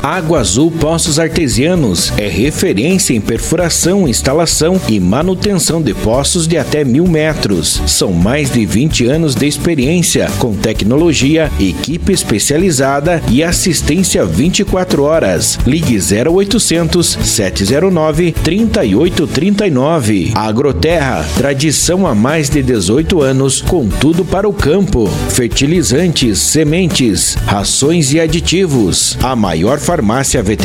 Água Azul Poços Artesianos é referência em perfuração, instalação e manutenção de poços de até 1.000 metros. São mais de 20 anos de experiência, com tecnologia, equipe especializada e assistência 24 horas. Ligue 0800 709 3839. Agroterra, tradição há mais de 18 anos, com tudo para o campo. Fertilizantes, sementes, rações e aditivos. A maior farmácia veterinária